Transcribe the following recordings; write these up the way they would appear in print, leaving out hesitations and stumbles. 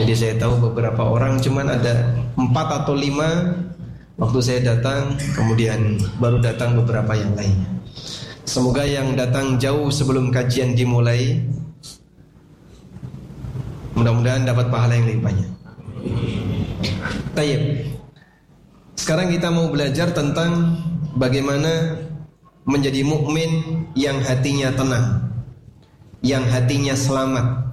Jadi saya tahu beberapa orang, cuman ada 4 atau 5 waktu saya datang, kemudian baru datang beberapa yang lainnya. Semoga yang datang jauh sebelum kajian dimulai, mudah-mudahan dapat pahala yang lebih banyak. Tayyib. Sekarang kita mau belajar tentang bagaimana menjadi mukmin yang hatinya tenang, yang hatinya selamat.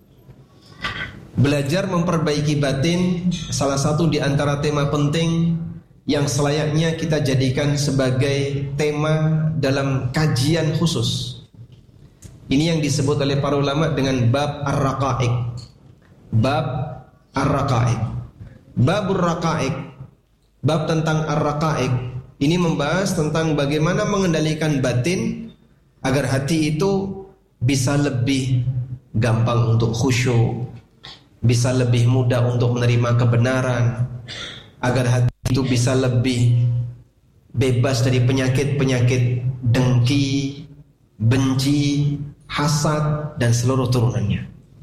Belajar memperbaiki batin, salah satu di antara tema penting yang selayaknya kita jadikan sebagai tema dalam kajian khusus. Ini yang disebut oleh para ulama dengan bab ar-raqaiq. Bab ar-raqaiq. Babur raqaiq, bab tentang ar-raqaiq, ini membahas tentang bagaimana mengendalikan batin agar hati itu bisa lebih gampang untuk khusyuk, bisa lebih mudah untuk menerima kebenaran, agar hati itu bisa lebih bebas dari penyakit-penyakit dengki, benci, hasad, dan seluruh turunannya.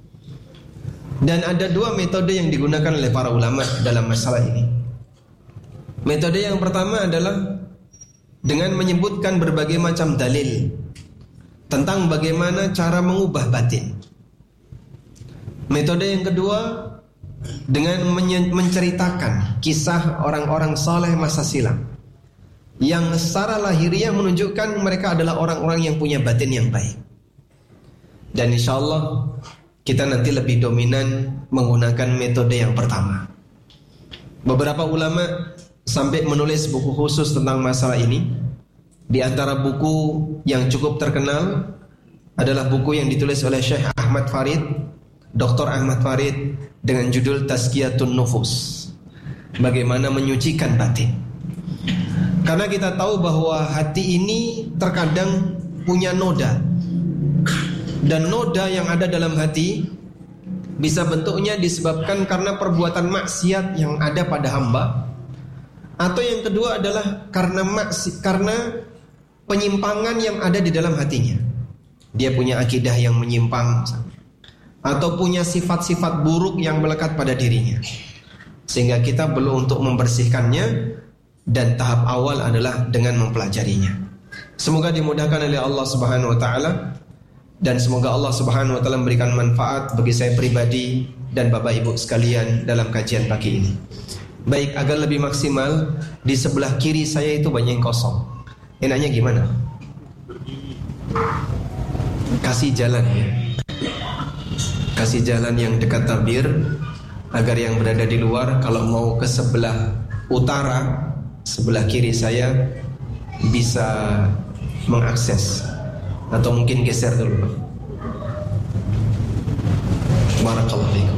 Dan ada 2 metode yang digunakan oleh para ulama dalam masalah ini. Metode yang pertama adalah dengan menyebutkan berbagai macam dalil tentang bagaimana cara mengubah batin. Metode yang kedua dengan menceritakan kisah orang-orang saleh masa silam yang secara lahiriah menunjukkan mereka adalah orang-orang yang punya batin yang baik. Dan insyaallah kita nanti lebih dominan menggunakan metode yang pertama. Beberapa ulama sampai menulis buku khusus tentang masalah ini. Di antara buku yang cukup terkenal adalah buku yang ditulis oleh Syekh Ahmad Farid, Dr. Ahmad Farid, dengan judul Tazkiyatun Nufus, bagaimana menyucikan batin. Karena kita tahu bahwa hati ini terkadang punya noda, dan noda yang ada dalam hati bisa bentuknya disebabkan karena perbuatan maksiat yang ada pada hamba, atau yang kedua adalah karena penyimpangan yang ada di dalam hatinya. Dia punya akidah yang menyimpang, atau punya sifat-sifat buruk yang melekat pada dirinya, sehingga kita perlu untuk membersihkannya. Dan tahap awal adalah dengan mempelajarinya. Semoga dimudahkan oleh Allah Subhanahu wa taala, dan semoga Allah Subhanahu wa taala memberikan manfaat bagi saya pribadi dan Bapak Ibu sekalian dalam kajian pagi ini. Baik, agar lebih maksimal, di sebelah kiri saya itu banyak yang kosong. Enaknya gimana? Kasih jalan ya. Kasih jalan yang dekat tabir, agar yang berada di luar kalau mau ke sebelah utara, sebelah kiri saya, bisa mengakses. Atau mungkin geser dulu. Barakallahu fiikum.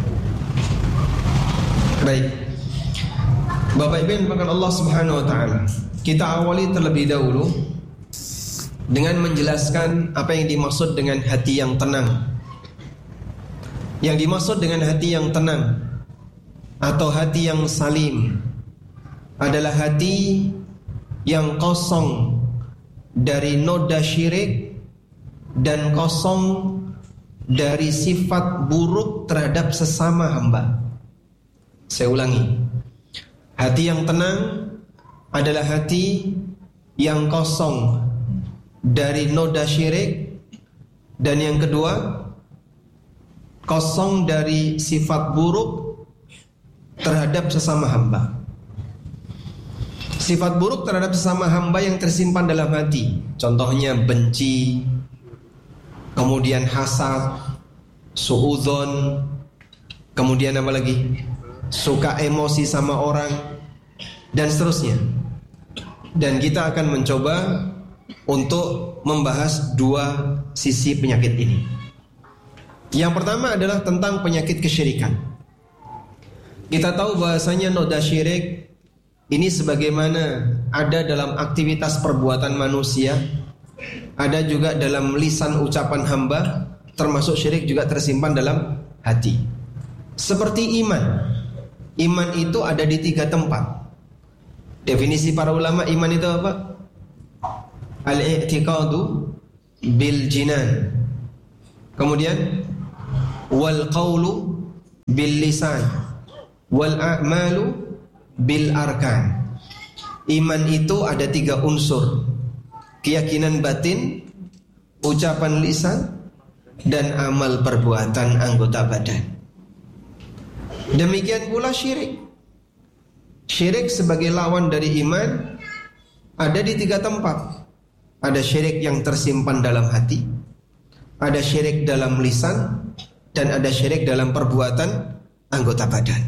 Baik, Bapak Ibu yang dimuliakan Allah Subhanahu wa taala, kita awali terlebih dahulu dengan menjelaskan apa yang dimaksud dengan hati yang tenang. Yang dimaksud dengan hati yang tenang atau hati yang salim adalah hati yang kosong dari noda syirik dan kosong dari sifat buruk terhadap sesama hamba. Saya ulangi, hati yang tenang adalah hati yang kosong dari noda syirik, dan yang kedua, kosong dari sifat buruk terhadap sesama hamba. Sifat buruk terhadap sesama hamba yang tersimpan dalam hati, contohnya benci, kemudian hasad, suudzon, kemudian apa lagi? Suka emosi sama orang, dan seterusnya. Dan kita akan mencoba untuk membahas 2 sisi penyakit ini. Yang pertama adalah tentang penyakit kesyirikan. Kita tahu bahasanya noda syirik ini sebagaimana ada dalam aktivitas perbuatan manusia, ada juga dalam lisan ucapan hamba, termasuk syirik juga tersimpan dalam hati. Seperti iman. Iman itu ada di 3 tempat. Definisi para ulama iman itu apa? Al-i'tiqadu bil jinan. Kemudian wal qawlu bil lisan wal a'malu bil arkan. Iman itu ada 3 unsur: keyakinan batin, ucapan lisan, dan amal perbuatan anggota badan. Demikian pula syirik. Syirik sebagai lawan dari iman ada di 3 tempat. Ada syirik yang tersimpan dalam hati, ada syirik dalam lisan, dan ada syirik dalam perbuatan anggota badan.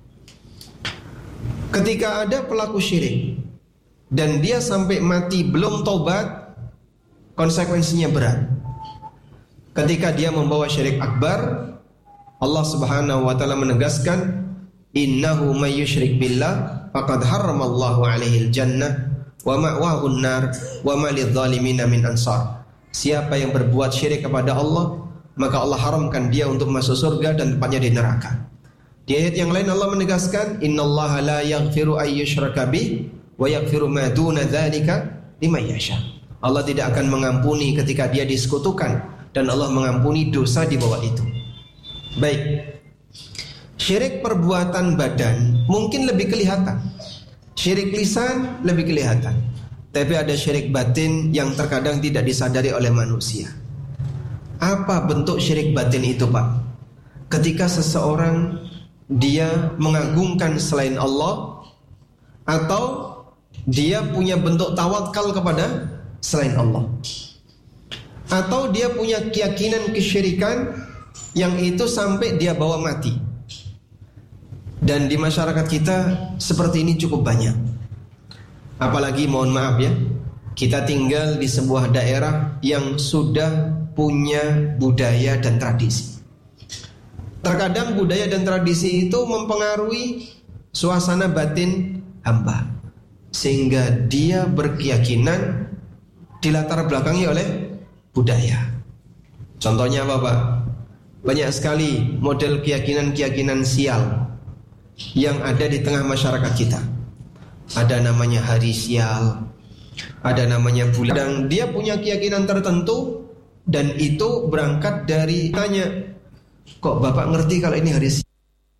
Ketika ada pelaku syirik dan dia sampai mati belum taubat, konsekuensinya berat. Ketika dia membawa syirik akbar, Allah Subhanahu wa taala menegaskan, innahu may yusyrik billah faqad harramallahu alaihil jannah wa ma'wahu an-nar wa ma lidh-dhalimina min ansar. Siapa yang berbuat syirik kepada Allah, maka Allah haramkan dia untuk masuk surga dan tempatnya di neraka. Di ayat yang lain Allah menegaskan, innallaha la yaghfiru ay yushraka bih wa yaghfiru ma duna dzalika liman yasha. Allah tidak akan mengampuni ketika dia disekutukan, dan Allah mengampuni dosa di bawah itu. Baik. Syirik perbuatan badan mungkin lebih kelihatan. Syirik lisan lebih kelihatan. Tapi ada syirik batin yang terkadang tidak disadari oleh manusia. Apa bentuk syirik batin itu, Pak? Ketika seseorang dia mengagungkan selain Allah, atau dia punya bentuk tawakal kepada selain Allah, atau dia punya keyakinan kesyirikan yang itu sampai dia bawa mati. Dan di masyarakat kita seperti ini cukup banyak. Apalagi mohon maaf ya, kita tinggal di sebuah daerah yang sudah punya budaya dan tradisi. Terkadang budaya dan tradisi itu mempengaruhi suasana batin hamba, sehingga dia berkeyakinan dilatar belakangi oleh budaya. Contohnya apa, Pak? Banyak sekali model keyakinan-keyakinan sial yang ada di tengah masyarakat kita. Ada namanya hari sial, ada namanya bulan. Dan dia punya keyakinan tertentu, dan itu berangkat dari tanya, kok Bapak ngerti kalau ini hari sial?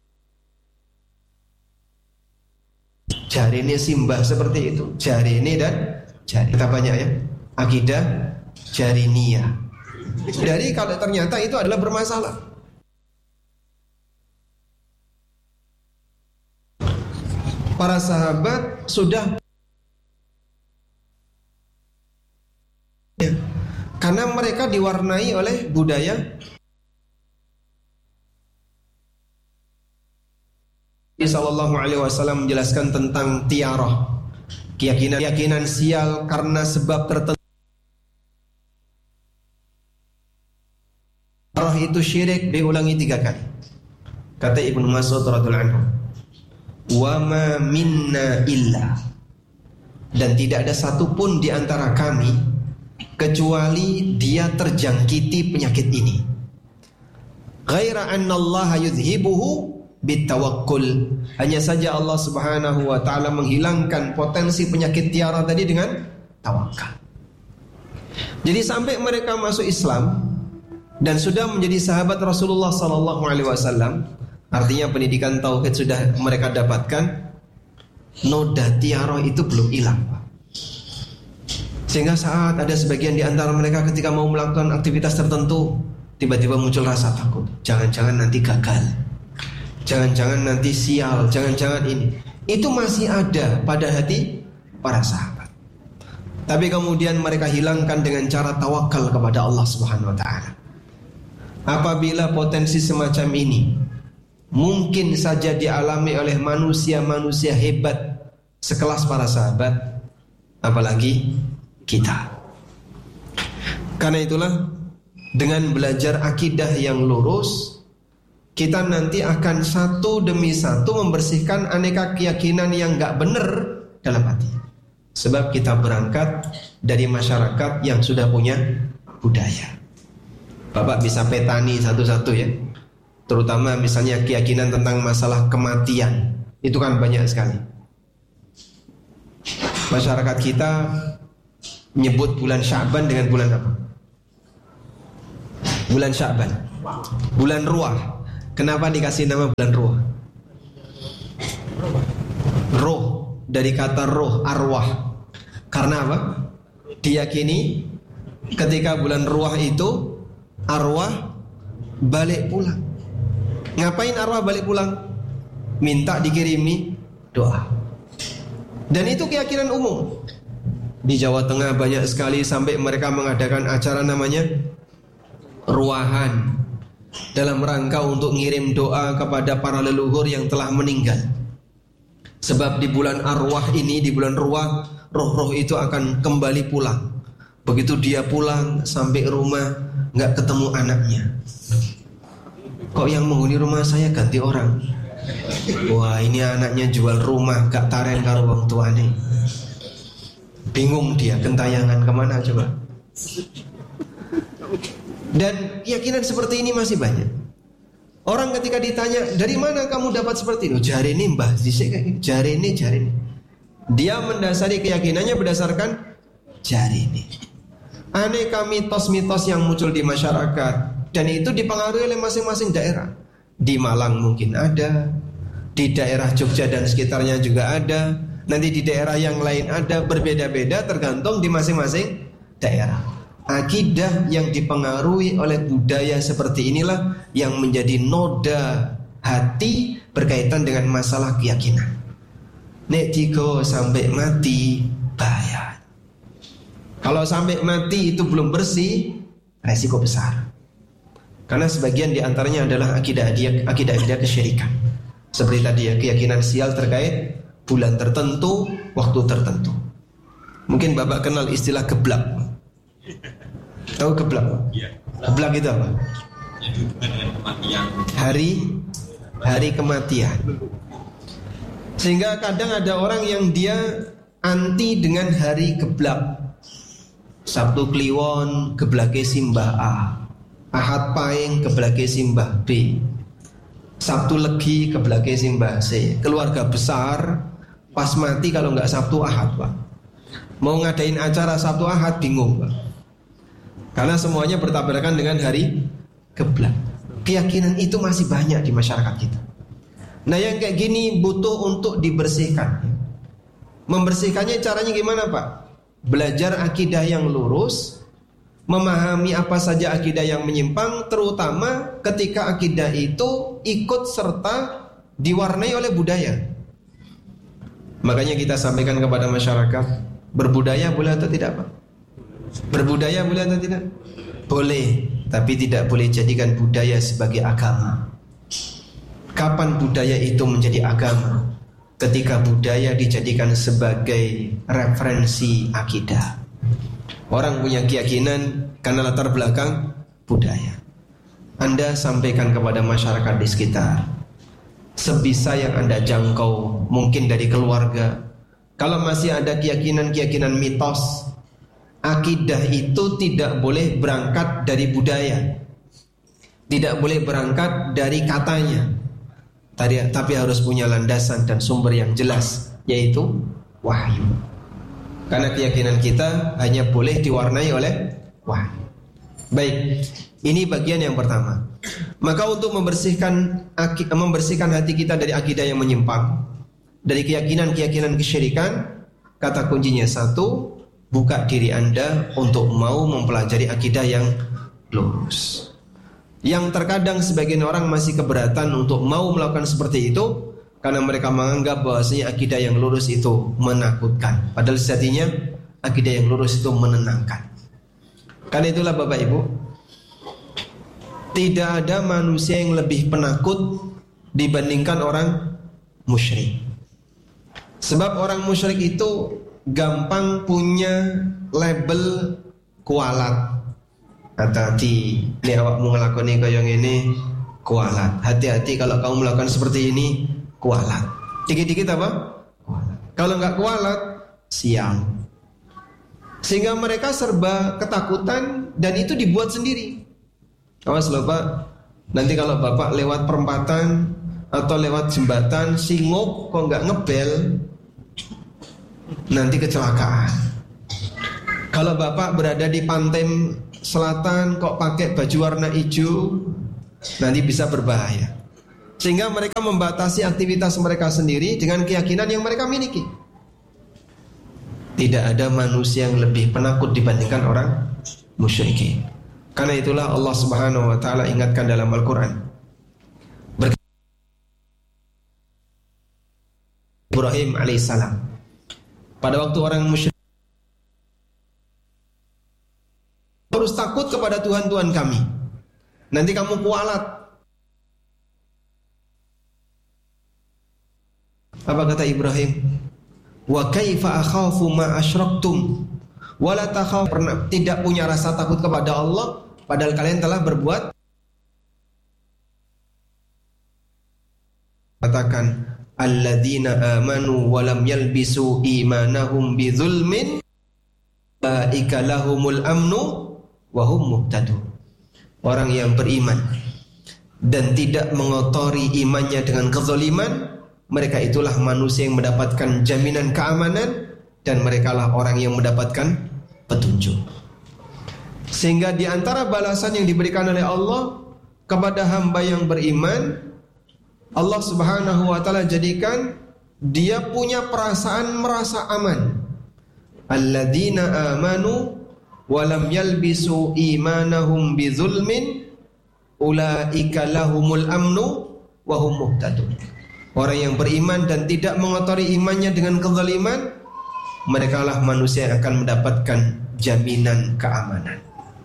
Jari ini simbah seperti itu, jari ini dan jari. Kita banyak ya, akidah jariniyah. Dari kalau ternyata itu adalah bermasalah. Para sahabat sudah, karena mereka diwarnai oleh budaya. Nabi sallallahu alaihi wasallam menjelaskan tentang tiarah, keyakinan sial karena sebab tertentu. Tiarah itu syirik diulangi 3 kali. Kata Ibnu Mas'ud radhiyallahu anhu, wa ma minna illa, dan tidak ada satupun di antara kami kecuali dia terjangkiti penyakit ini. Ghaira anna Allah yudhibuhu bitawakkul, hanya saja Allah Subhanahu wa taala menghilangkan potensi penyakit tiara tadi dengan tawakal. Jadi sampai mereka masuk Islam dan sudah menjadi sahabat Rasulullah sallallahu alaihi wasallam, artinya pendidikan tauhid sudah mereka dapatkan, noda tiara itu belum hilang. Sehingga saat ada sebagian di antara mereka ketika mau melakukan aktivitas tertentu, tiba-tiba muncul rasa takut. Jangan-jangan nanti gagal, jangan-jangan nanti sial, jangan-jangan ini. Itu masih ada pada hati para sahabat. Tapi kemudian mereka hilangkan dengan cara tawakal kepada Allah Subhanahu wa taala. Apabila potensi semacam ini mungkin saja dialami oleh manusia-manusia hebat sekelas para sahabat, apalagi kita. Karena itulah dengan belajar akidah yang lurus, kita nanti akan satu demi satu membersihkan aneka keyakinan yang gak benar dalam hati. Sebab kita berangkat dari masyarakat yang sudah punya budaya. Bapak bisa petani satu-satu ya. Terutama misalnya keyakinan tentang masalah kematian, itu kan banyak sekali. Masyarakat kita menyebut bulan Sya'ban dengan bulan apa? Bulan Sya'ban, bulan Ruah. Kenapa dikasih nama bulan ruh? Roh, dari kata roh, arwah. Karena apa? Diyakini ketika bulan ruh itu arwah balik pulang. Ngapain arwah balik pulang? Minta dikirimi doa. Dan itu keyakinan umum. Di Jawa Tengah banyak sekali sampai mereka mengadakan acara namanya ruahan, dalam rangka untuk ngirim doa kepada para leluhur yang telah meninggal. Sebab di bulan arwah ini, di bulan ruah, roh-roh itu akan kembali pulang. Begitu dia pulang sampai rumah nggak ketemu anaknya. Kok yang menghuni rumah saya ganti orang? Wah, ini anaknya jual rumah gak taren karo wong tuane. Bingung dia, gentayangan kemana coba. Dan keyakinan seperti ini masih banyak. Orang ketika ditanya, dari mana kamu dapat seperti itu? Jari ini mbah, jari ini. Dia mendasari keyakinannya berdasarkan jari ini. Aneka mitos-mitos yang muncul di masyarakat, dan itu dipengaruhi oleh masing-masing daerah. Di Malang mungkin ada, di daerah Jogja dan sekitarnya juga ada, nanti di daerah yang lain ada, berbeda-beda tergantung di masing-masing daerah. Akidah yang dipengaruhi oleh budaya seperti inilah yang menjadi noda hati berkaitan dengan masalah keyakinan. Nek tiga sampai mati bahaya. Kalau sampai mati itu belum bersih, resiko besar. Karena sebagian diantaranya adalah akidah kesyirikan. Seperti tadi ya, keyakinan sial terkait bulan tertentu, waktu tertentu. Mungkin Bapak kenal istilah geblak. Tahu geblak? Iya. Geblak itu apa? Yang hubungan dengan kematian. Hari kematian. Sehingga kadang ada orang yang dia anti dengan hari geblak. Sabtu Kliwon geblake simbah A, Ahad Paing geblake simbah B, Sabtu Legi geblake simbah C. Keluarga besar pas mati kalau nggak Sabtu Ahad, Pak. Mau ngadain acara Sabtu Ahad bingung, Pak. Karena semuanya bertabrakan dengan hari geblak. Keyakinan itu masih banyak di masyarakat kita. Nah, yang kayak gini butuh untuk dibersihkan. Membersihkannya caranya gimana, Pak? Belajar akidah yang lurus, memahami apa saja akidah yang menyimpang, terutama ketika akidah itu ikut serta diwarnai oleh budaya. Makanya kita sampaikan kepada masyarakat, berbudaya boleh atau tidak, Pak? Berbudaya boleh atau tidak? Boleh, tapi tidak boleh jadikan budaya sebagai agama. Kapan budaya itu menjadi agama? Ketika budaya dijadikan sebagai referensi akidah. Orang punya keyakinan karena latar belakang budaya. Anda sampaikan kepada masyarakat di sekitar, sebisa yang Anda jangkau, mungkin dari keluarga. Kalau masih ada keyakinan-keyakinan mitos, akidah itu tidak boleh berangkat dari budaya, tidak boleh berangkat dari katanya, tapi harus punya landasan dan sumber yang jelas, yaitu wahyu. Karena keyakinan kita hanya boleh diwarnai oleh wahyu. Baik, ini bagian yang pertama. Maka untuk membersihkan hati kita dari akidah yang menyimpang, dari keyakinan-keyakinan kesyirikan, kata kuncinya satu, buka diri Anda untuk mau mempelajari akidah yang lurus. Yang terkadang sebagian orang masih keberatan untuk mau melakukan seperti itu karena mereka menganggap bahwasanya akidah yang lurus itu menakutkan. Padahal sejatinya akidah yang lurus itu menenangkan. Karena itulah Bapak Ibu, tidak ada manusia yang lebih penakut dibandingkan orang musyrik. Sebab orang musyrik itu gampang punya label kualat. Hati-hati, ini awakmu ngelakoni kaya ngene kualat. Hati-hati kalau kamu melakukan seperti ini kualat. Dikit-dikit apa? Kualat. Kalau nggak kualat, sial. Sehingga mereka serba ketakutan dan itu dibuat sendiri. Awas loh Pak, nanti kalau Bapak lewat perempatan atau lewat jembatan singok kok nggak ngebel, nanti kecelakaan. Kalau Bapak berada di pantai selatan kok pakai baju warna hijau, nanti bisa berbahaya. sehingga mereka membatasi aktivitas mereka sendiri dengan keyakinan yang mereka miliki. Tidak ada manusia yang lebih penakut dibandingkan orang musyrikin. Karena itulah Allah Subhanahu wa taala ingatkan dalam Al-Qur'an. Ibrahim alaihissalam. Pada waktu orang musyrik harus takut kepada Tuhan-Tuhan kami. Nanti kamu kualat. Apa kata Ibrahim? Wa kaifa akhafu ma asyraktum wa la takhaf, tidak punya rasa takut kepada Allah padahal kalian telah berbuat. Katakan alladzina amanu wa lam yalbisu imanahum bidzulmin ulaika lahumul amnu wa hum muhtadun. Orang yang beriman dan tidak mengotori imannya dengan kezaliman, mereka itulah manusia yang mendapatkan jaminan keamanan dan merekalah orang yang mendapatkan petunjuk. Sehingga di antara balasan yang diberikan oleh Allah kepada hamba yang beriman, Allah Subhanahu wa taala jadikan dia punya perasaan merasa aman. Alladzina amanu wa lam yalbisu imanahum bidzulmin ulaika lahumul amnu wa hum muhtadun. Orang yang beriman dan tidak mengotori imannya dengan kezaliman, merekalah manusia yang akan mendapatkan jaminan keamanan.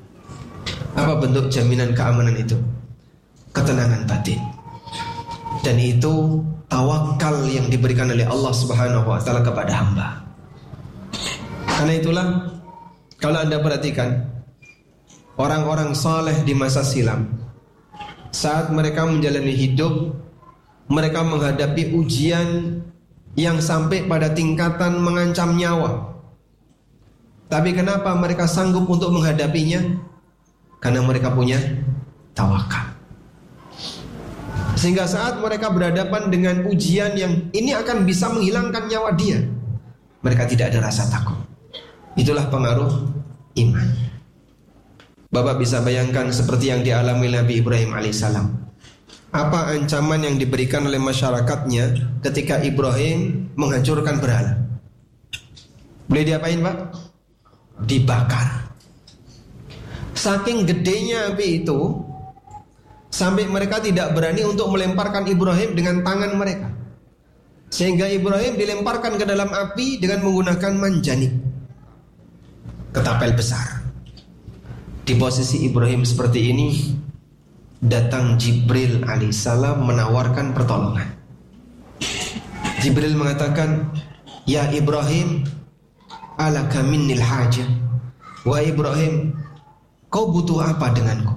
Apa bentuk jaminan keamanan itu? Ketenangan batin. Dan itu tawakal yang diberikan oleh Allah Subhanahu wa taala kepada hamba. Karena itulah kalau Anda perhatikan orang-orang saleh di masa silam, saat mereka menjalani hidup, mereka menghadapi ujian yang sampai pada tingkatan mengancam nyawa. Tapi kenapa mereka sanggup untuk menghadapinya? Karena mereka punya tawakal. Sehingga saat mereka berhadapan dengan ujian yang ini akan bisa menghilangkan nyawa dia, mereka tidak ada rasa takut. Itulah pengaruh iman. Bapak bisa bayangkan seperti yang dialami Nabi Ibrahim alaihissalam. Apa ancaman yang diberikan oleh masyarakatnya ketika Ibrahim menghancurkan berhala? Boleh diapain, Pak? Dibakar. Saking gedenya api itu, sampai mereka tidak berani untuk melemparkan Ibrahim dengan tangan mereka. Sehingga Ibrahim dilemparkan ke dalam api dengan menggunakan manjanik, ketapel besar. Di posisi Ibrahim seperti ini, datang Jibril alaihissalam menawarkan pertolongan. Jibril mengatakan, "Ya Ibrahim, alaka minnil hajah." Wahai Ibrahim, kau butuh apa denganku?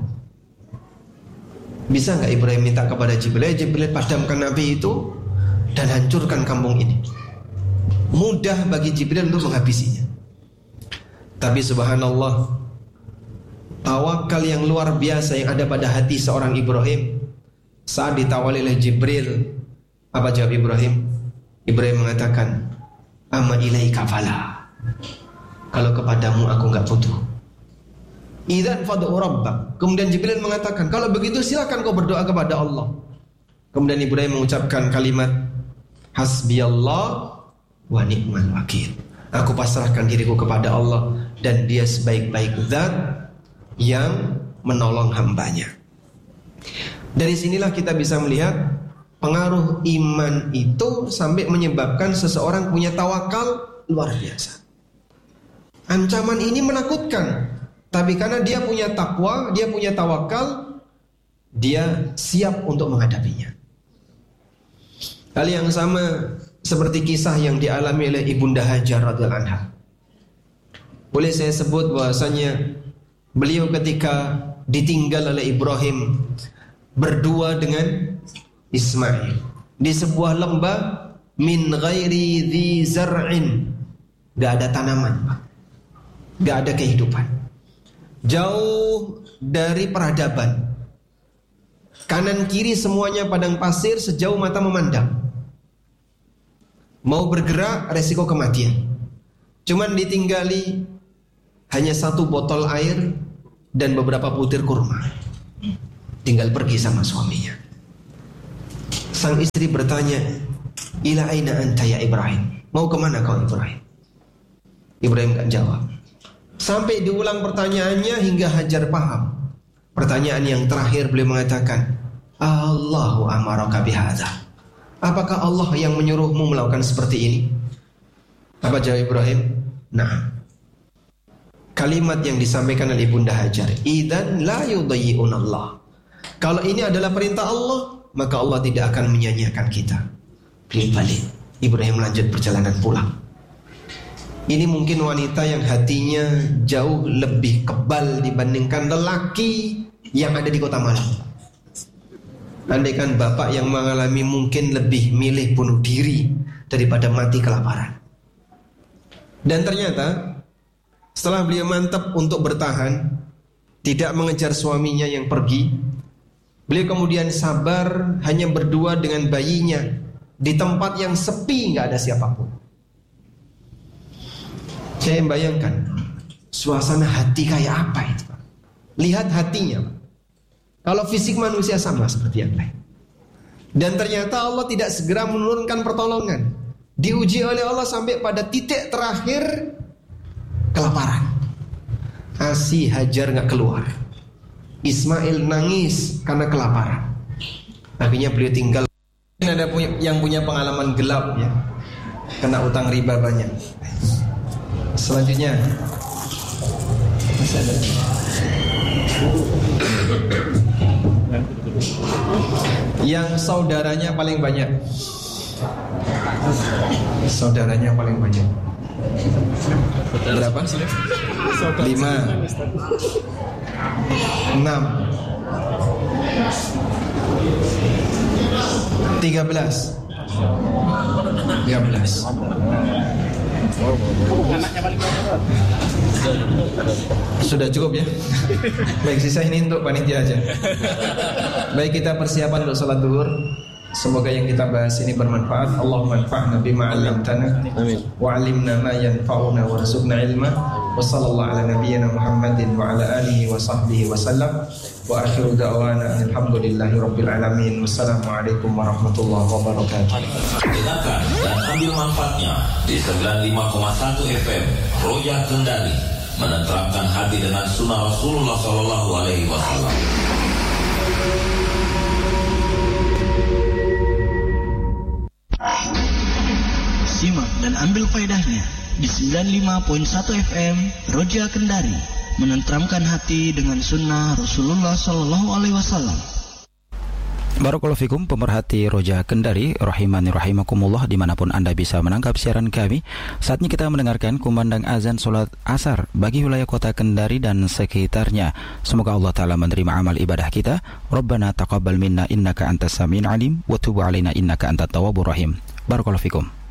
Bisa nggak Ibrahim minta kepada Jibril, Jibril padamkan api itu dan hancurkan kampung ini? Mudah bagi Jibril untuk menghabisinya. Tapi subhanallah, tawakal yang luar biasa yang ada pada hati seorang Ibrahim saat ditawali oleh Jibril. Apa jawab Ibrahim? Ibrahim mengatakan, "Amma ilaika fala." Kalau kepadamu aku enggak butuh. Idzan fad'u rabbak. Kemudian Jibril mengatakan, kalau begitu silakan kau berdoa kepada Allah. Kemudian Ibrahim mengucapkan kalimat, "Hasbiyallah wa ni'mal wakil." Aku pasrahkan diriku kepada Allah dan Dia sebaik-baik zat yang menolong hambanya. Dari sinilah kita bisa melihat pengaruh iman itu sampai menyebabkan seseorang punya tawakal luar biasa. Ancaman ini menakutkan, tapi karena dia punya takwa, dia punya tawakal, dia siap untuk menghadapinya. Hal yang sama seperti kisah yang dialami oleh Ibunda Hajar radhiyallahu anha. Boleh saya sebut bahwasanya beliau ketika ditinggal oleh Ibrahim berdua dengan Ismail di sebuah lembah min ghairi dzi zar'in, gak ada tanaman, gak ada kehidupan, jauh dari peradaban, kanan kiri semuanya padang pasir sejauh mata memandang. Mau bergerak resiko kematian. Cuman ditinggali hanya satu botol air dan beberapa butir kurma. Tinggal pergi sama suaminya. Sang istri bertanya, ila aina anta ya Ibrahim? Mau kemana kau Ibrahim? Ibrahim gak jawab. Sampai diulang pertanyaannya hingga Hajar paham. Pertanyaan yang terakhir beliau mengatakan, Allahu amaraka bihadza. Apakah Allah yang menyuruhmu melakukan seperti ini? Apa jawab Ibrahim? Nah. Kalimat yang disampaikan oleh Bunda Hajar, idzan la yudayyi'un Allah. Kalau ini adalah perintah Allah, maka Allah tidak akan menyia-nyiakan kita. Balik. Ibrahim lanjut perjalanan pulang. Ini mungkin wanita yang hatinya jauh lebih kebal dibandingkan lelaki yang ada di kota Malang. Andaikan bapak yang mengalami mungkin lebih milih bunuh diri daripada mati kelaparan. Dan ternyata setelah beliau mantap untuk bertahan, tidak mengejar suaminya yang pergi, beliau kemudian sabar hanya berdua dengan bayinya di tempat yang sepi, gak ada siapapun. Saya membayangkan suasana hati kayak apa itu, Pak. Lihat hatinya, Pak. Kalau fisik manusia sama seperti yang lain. Dan ternyata Allah tidak segera menurunkan pertolongan. Diuji oleh Allah sampai pada titik terakhir kelaparan. Asi Hajar gak keluar. Ismail nangis karena kelaparan. Akhirnya beliau tinggal. Ada yang punya pengalaman gelap ya, kena utang riba banyak. Selanjutnya masih ada. Yang saudaranya paling banyak. Saudaranya paling banyak. Berapa? 5 6 13 Sudah cukup ya. Baik, sisa ini untuk panitia aja. Baik, kita persiapan untuk salat zuhur. Semoga yang kita bahas ini bermanfaat. Allahumma anfa'na bima 'allamtana wa 'allimna ma yanfa'una warzuqna ilma. Wa sallallahu ala nabiyyina Muhammadin wa ala alihi wa sahbihi wa sallam. Wa akhiru da'wana alhamdulillahi rabbil alamin. Wassalamualaikum warahmatullahi wabarakatuh. Dengarkan dan ambil manfaatnya di 95,1 FM Roja Kendari, menenteramkan hati dengan sunnah Rasulullah Sallallahu Alaihi Wasallam. Simak dan ambil faedahnya di 95.1 FM Roja Kendari, menenteramkan hati dengan sunnah Rasulullah Sallallahu Alaihi Wasallam. Barakallahu fikum pemerhati Roja Kendari, rahimani rahimakumullah, dimanapun Anda bisa menangkap siaran kami. Saatnya kita mendengarkan kumandang azan sholat asar bagi wilayah kota Kendari dan sekitarnya. Semoga Allah Ta'ala menerima amal ibadah kita. Rabbana taqabbal minna innaka antas sami'ul alim wa tub alaina innaka antat tawwabur rahim. Barakallahu fikum.